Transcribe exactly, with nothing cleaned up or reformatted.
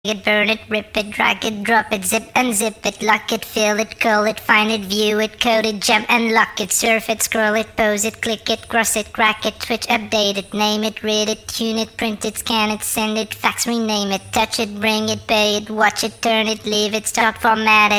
it, burn it, rip it, drag it, drop it, zip unzip it, lock it, fill it, curl it, find it, view it, code it, jump and lock it, surf it, scroll it, pose it, click it, cross it, crack it, switch, update it, name it, read it, tune it, print it, scan it, send it, fax, rename it, touch it, bring it, pay it, watch it, turn it, leave it, start, format it.